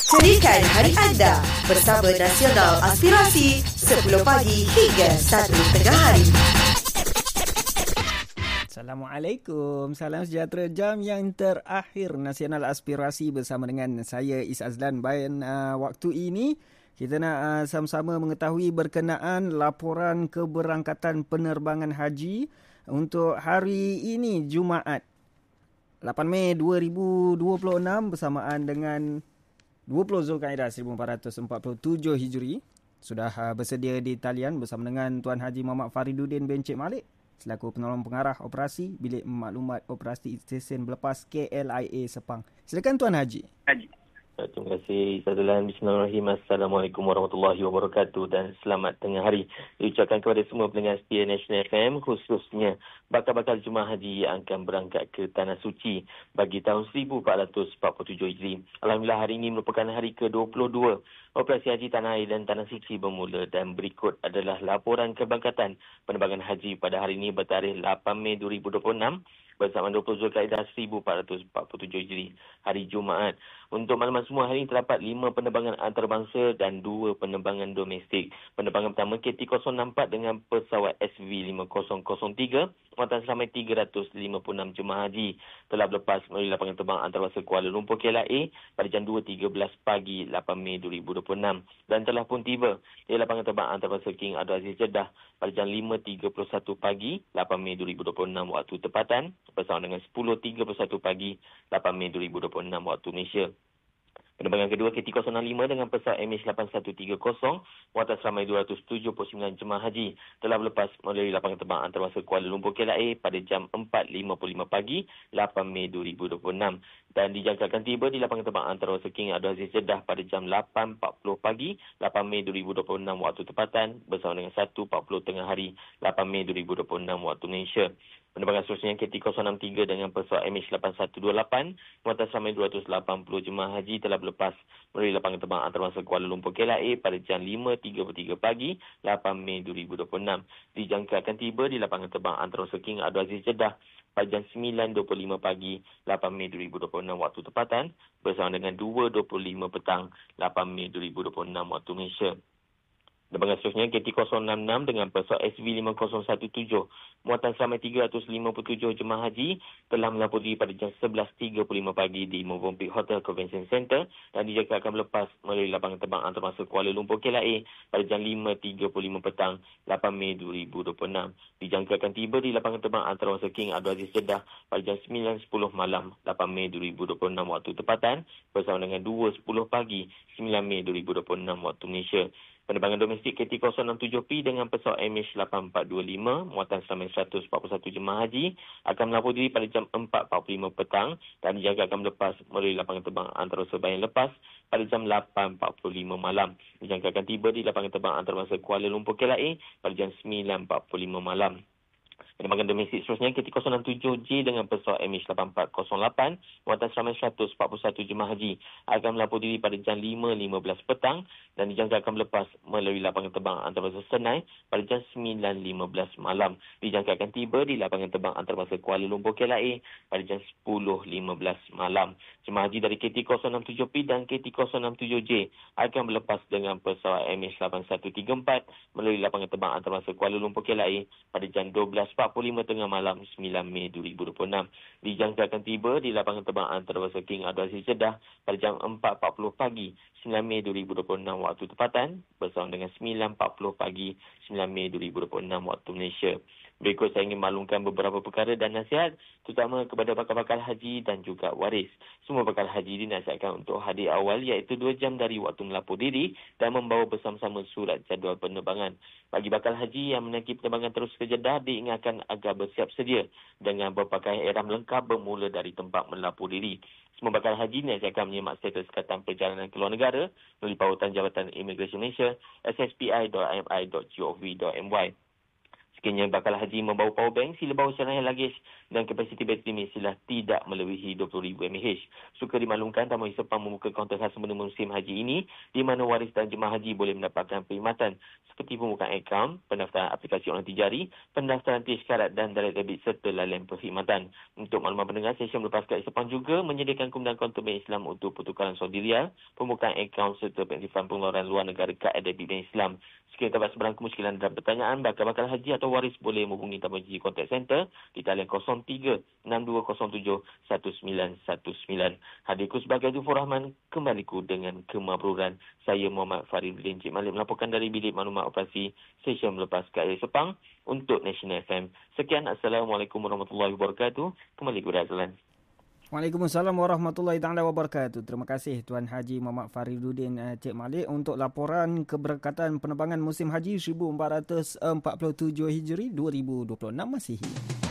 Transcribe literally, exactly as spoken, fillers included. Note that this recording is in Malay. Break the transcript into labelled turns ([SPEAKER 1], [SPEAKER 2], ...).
[SPEAKER 1] Ceritakan hari anda bersama Nasional Aspirasi sepuluh pagi hingga satu tengah hari.
[SPEAKER 2] Assalamualaikum. Salam sejahtera jam yang terakhir Nasional Aspirasi bersama dengan saya Is Azlan. Bayan uh, waktu ini kita nak uh, sama-sama mengetahui berkenaan laporan keberangkatan penerbangan haji untuk hari ini Jumaat lapan Mei dua ribu dua puluh enam bersamaan dengan dua puluh Zulkaidah seribu empat ratus empat puluh tujuh Hijri. Sudah uh, bersedia di talian bersama dengan Tuan Haji Muhammad Fariduddin bin Cik Malik selaku penolong pengarah operasi Bilik Maklumat Operasi Stesen Berlepas K L I A Sepang. Silakan Tuan Haji.
[SPEAKER 3] Haji. Terima kasih Ustazulan. Bismillahirrahmanirrahim. Assalamualaikum warahmatullahi wabarakatuh dan selamat tengah hari diucapkan kepada semua pendengar setia National F M, khususnya bakal-bakal jemaah haji yang akan berangkat ke Tanah Suci bagi tahun seribu empat ratus empat puluh tujuh Hijri. Alhamdulillah, hari ini merupakan hari ke dua puluh dua operasi haji Tanah Air dan Tanah Suci bermula, dan berikut adalah laporan keberangkatan penerbangan haji pada hari ini bertarikh lapan Mei dua ribu dua puluh enam bersama dua puluh Zulkaidah seribu empat ratus empat puluh tujuh Hijri, hari Jumaat. Untuk makluman semua, hari ini terdapat lima penerbangan antarabangsa dan dua penerbangan domestik. Penerbangan pertama K T kosong enam empat dengan pesawat S V lima kosong kosong tiga, muatan seramai tiga ratus lima puluh enam jemaah haji telah berlepas melalui lapangan terbang antarabangsa Kuala Lumpur K L I A pada jam dua tiga belas pagi lapan Mei dua ribu dua puluh enam dan telah pun tiba di lapangan terbang antarabangsa King Abdul Aziz Jeddah pada jam lima tiga puluh satu pagi lapan Mei dua ribu dua puluh enam waktu tempatan bersama dengan sepuluh tiga puluh satu pagi lapan Mei dua ribu dua puluh enam waktu Malaysia. Penerbangan kedua K T kosong enam lima dengan pesawat M H lapan satu tiga kosong, muatan seramai dua ratus tujuh puluh sembilan jemaah haji telah berlepas melalui lapangan terbang antarabangsa Kuala Lumpur K L I A pada jam empat lima puluh lima pagi lapan Mei dua ribu dua puluh enam dan dijangkakan tiba di lapangan terbang antarabangsa King Abdul Aziz Jeddah pada jam lapan empat puluh pagi lapan Mei dua ribu dua puluh enam waktu tempatan bersama dengan satu empat puluh tengah hari lapan Mei dua ribu dua puluh enam waktu Malaysia. Penerbangan seterusnya K T kosong enam tiga dengan pesawat M H lapan satu dua lapan, muatan seramai dua ratus lapan puluh jemaah haji telah berlepas melalui lapangan terbang antarabangsa Kuala Lumpur K L I A pada jam lima tiga puluh tiga pagi lapan Mei dua ribu dua puluh enam. Dijangkakan tiba di lapangan terbang antarabangsa King Abdul Aziz Jeddah pada jam sembilan dua puluh lima pagi lapan Mei dua ribu dua puluh enam waktu tempatan bersama dengan dua dua puluh lima petang lapan Mei dua ribu dua puluh enam waktu Malaysia. Penerbangan seterusnya K T kosong enam enam dengan pesawat S V lima kosong satu tujuh, muatan seramai tiga ratus lima puluh tujuh jemaah haji telah melapor diri pada jam sebelas tiga puluh lima pagi di Movenpick Hotel Convention Center dan dijangka akan melepas melalui lapangan terbang antarabangsa Kuala Lumpur K L I A pada jam lima tiga puluh lima petang lapan Mei dua ribu dua puluh enam. Dijangka akan tiba di lapangan terbang antarabangsa King Abdul Aziz Jeddah pada jam sembilan sepuluh malam lapan Mei dua ribu dua puluh enam waktu tempatan bersama dengan dua sepuluh pagi sembilan Mei dua ribu dua puluh enam waktu Malaysia. Penerbangan domestik K T kosong enam tujuh P dengan pesawat M H lapan empat dua lima, muatan seramai seratus empat puluh satu jemaah haji akan melapor diri pada jam empat empat puluh lima petang dan dijangka akan melepas melalui lapangan terbang antarabangsa Bayan Lepas pada jam lapan empat puluh lima malam. Dijangka akan tiba di lapangan terbang antarabangsa Kuala Lumpur K L I A pada jam sembilan empat puluh lima malam. Penerbangan domestik seterusnya K T kosong enam tujuh J dengan pesawat M H lapan empat kosong lapan, muatan seramai seratus empat puluh satu jemaah haji akan melapor diri pada jam lima lima belas petang dan dijangka akan melepas melalui lapangan terbang antarabangsa Senai pada jam sembilan lima belas malam. Dijangka akan tiba di lapangan terbang antarabangsa Kuala Lumpur K L I A pada jam sepuluh lima belas malam. Jemaah haji dari K T kosong enam tujuh P dan K T kosong enam tujuh J akan berlepas dengan pesawat M H lapan satu tiga empat melalui lapangan terbang antarabangsa Kuala Lumpur K L I A pada jam dua belas empat puluh lima tengah malam sembilan Mei dua ribu dua puluh enam. Dijangka akan tiba di lapangan terbang antarabangsa King Abdul Aziz Jeddah pada jam empat empat puluh pagi sembilan Mei dua ribu dua puluh enam waktu tempatan bersama dengan sembilan empat puluh pagi sembilan Mei dua ribu dua puluh enam waktu Malaysia. Berikut saya ingin maklumkan beberapa perkara dan nasihat terutama kepada bakal-bakal haji dan juga waris. Semua bakal haji dinasihatkan untuk hadir awal iaitu dua jam dari waktu melapor diri dan membawa bersama-sama surat jadual penerbangan. Bagi bakal haji yang menaiki penerbangan terus ke Jeddah diingatkan agar bersiap sedia dengan berpakaian ihram lengkap bermula dari tempat melapor diri. Semua bakal haji dinasihatkan menyemak status Kesihatan Perjalanan ke Luar Negara melalui pautan Jabatan Imigresen Malaysia s s p i dot i m i dot gov dot m y. Sekiranya bakal haji membawa power bank, sila bawa cadangan luggage dan kapasiti bateri mestilah tidak melebihi dua puluh ribu mAh. Suka dimaklumkan, Taman Sepang membuka kaunter khas menu musim haji ini di mana waris dan jemaah haji boleh mendapatkan perkhidmatan seperti pembukaan akaun, pendaftaran aplikasi online tijari, pendaftaran tizkarat dan direct debit serta lain perkhidmatan. Untuk makluman pendengar, stesen melepas kat Sepang juga menyediakan kemudahan kaunter bank Islam untuk pertukaran Saudi Riyal, pembukaan akaun serta pengaktifan pengeluaran luar negara kad debit bank Islam. Sekiranya terdapat sebarang kemusykilan dan pertanyaan bakal-bakal haji atau waris, boleh menghubungi Taman Haji Contact Center di talian kosong tiga enam dua kosong tujuh satu sembilan satu sembilan. Hadirku sebagai Zufur Rahman, kembaliku dengan kemabruran. Saya Muhammad Fariduddin Cik Malik melaporkan dari Bilik Maklumat Operasi Stesen Melepas K L Sepang untuk National F M. Sekian, Assalamualaikum warahmatullahi wabarakatuh. Kembali ke Azlan.
[SPEAKER 2] Waalaikumsalam warahmatullahi taala wabarakatuh. Terima kasih Tuan Haji Muhammad Fariduddin uh, Cik Malik untuk laporan keberkatan penerbangan musim haji seribu empat ratus empat puluh tujuh Hijri dua ribu dua puluh enam Masihi.